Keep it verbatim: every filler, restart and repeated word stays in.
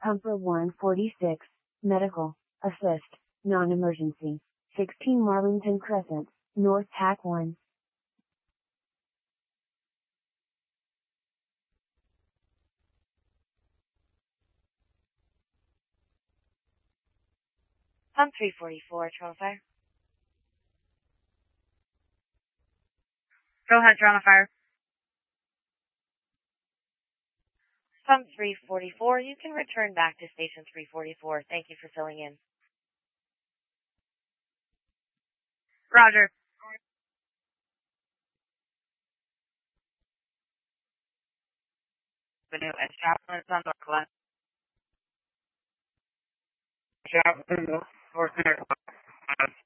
Comfort one forty-six, Medical, Assist, Non-Emergency, sixteen Marlington Crescent, North Tack one. Pump three forty-four, Toronto Fire. Go ahead, Toronto Fire. Pump three forty-four, you can return back to station three forty-four. Thank you for filling in. Roger. Avenue and Chaplain on Northwest. Chaplain, North North.